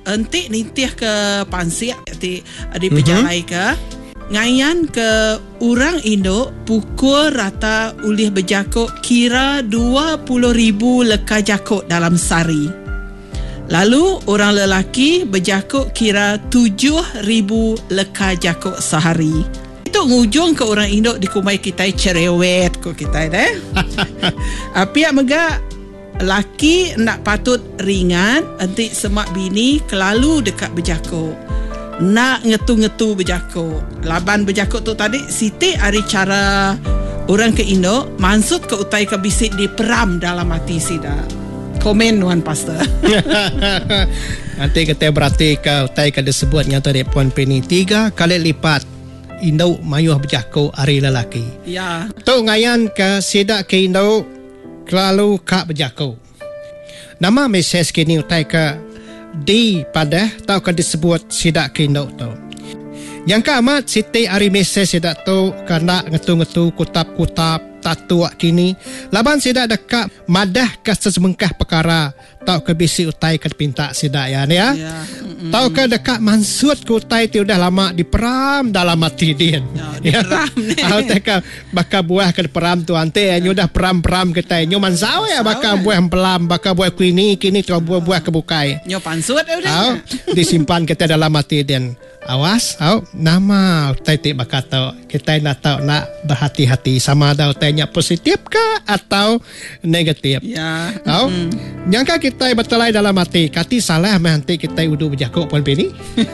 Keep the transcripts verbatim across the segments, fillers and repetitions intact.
entik nintih ke pansiak di di pejalai ke ngayan ke orang Indo pukul rata ulih berjakuk kira dua puluh ribu leka jakuk dalam sehari. Lalu orang lelaki berjakuk kira tujuh ribu leka jakuk sehari. Itu ngujung ke orang Indo di kumai kita cerewet ko kita deh. Api mega laki nak patut ringan entik semak bini kelalu dekat berjakuk. Nak ngetu-ngetu berjakuk. Laban berjakuk tu tadi Siti hari cara orang ke Indo maksud ke utai ke bisik di peram dalam hati sida. Komen Wan Pastor. Nanti kita berarti ke utai ke disebut nyata di Puan Penny tiga kali lipat Indo mayuh berjakuk hari lelaki. Ya. Tu ngayan ke sida ke Indo kelalu kak berjakuk. Nama mesej kini utai ke di pada tau kan disebut sidak kindo tu. Yang ke amat Siti hari mesej sidak tu kena ngetu-ngetu kutap-kutap tatu kini. Laban sidak dekat madah ke sesembengkah perkara tau ke bisi utai ke pinta sidak ya ni ya. Yeah. Mm-hmm. Tau ke dekat mansut ke utai ti udah lama diperam dalam hati dia. Ya, diperam ni. Tau ke bakal buah ke peram tu ante nyu dah peram-peram kita nyu mansau ya bakal buah pelam bakal buah kini kini tu buah-buah kebukai. Nyu pansut udah. Tau disimpan kita dalam hati dia. Awas, tau nama utai ti bakal tau kita nak tahu nak berhati-hati sama ada utainya positif ke atau negatif. Ya. Tau Mm-hmm. Nyangka kita bertelai dalam hati kati salah meh nanti kita udu berjakuk Puan Penny.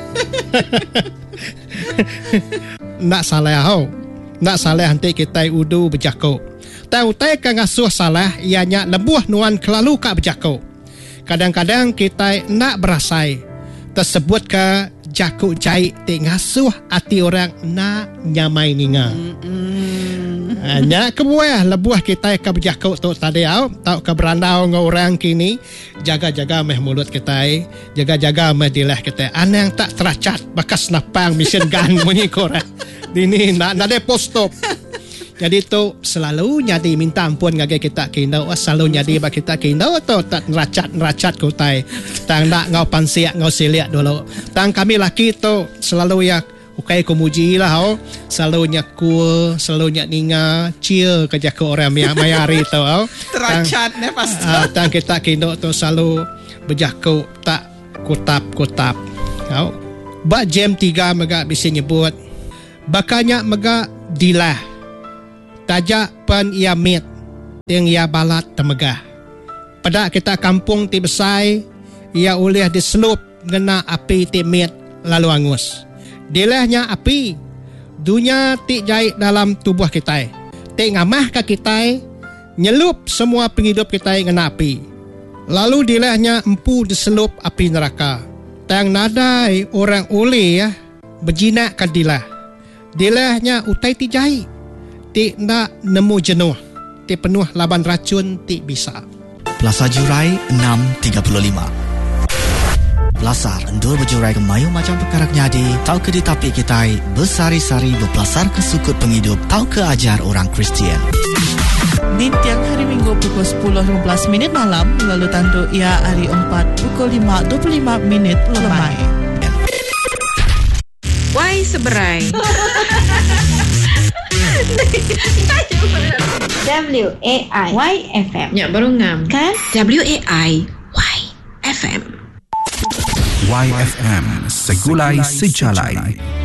Nak salah tau. Nak salah nanti kita udu berjakuk. Tahu utai kan ngasuh salah ianya lebuh nuan kelalu kak berjakuk. Kadang-kadang kita nak berasai tersebut ke jakuk jahit ti ngasuh hati orang nak nyamai ninga. Mm-hmm. Hanya kebuah lebuah kita ke berjakuk tu tadi au tau ke berandau dengan orang kini jaga-jaga meh mulut kita, jaga-jaga meh dilah kita. Ana yang tak teracat bakas napang mesin gun bunyi korang. Dini nak nak de post stop. Jadi tu selalu nyadi minta ampun ngage kita kindo selalu nyadi ba kita kindo tu tak neracat-neracat kutai. Tang nak ngau pansiak ngau siliak dulu. Tang kami laki tu selalu ya ukai ko muji lah ho. Selalu nyakul, selalu nyak ninga, cia kerja ke orang yang mayari tu ho. Teracat ne pasti. Uh, tang kita kindo tu selalu berjaku tak kutap-kutap. Ho. Ba jam tiga mega bisa nyebut. Bakanya mega dilah. Tajak pen ia mit yang ia balat temegah. Pada kita kampung ti besai ia ulih diselup ngena api ti mit lalu angus. Dilahnya api dunia ti jahit dalam tubuh kita. Ti ngamah ke kita nyelup semua penghidup kita ngena api. Lalu dilahnya empu diselup api neraka. Tang nadai orang ulih ya berjinak ke dilah. Dilahnya utai ti jahit. Ti nak nemu jenuh. Ti penuh laban racun ti bisa. Plaza Jurai enam tiga puluh lima. Belasar endur berjurai ke mayu macam perkara nyadi. Tau ke di tapi kita bersari-sari berpelasar ke sukut penghidup. Tau ke ajar orang Kristian. Di tiang hari Minggu pukul sepuluh lima belas minit malam. Lalu tandu ia hari empat pukul lima dua puluh lima minit lemai. Why seberai? W A I Y F M. Ya, baru ngam. Kan? W A I Y F M. Y F M, segulai sejalai.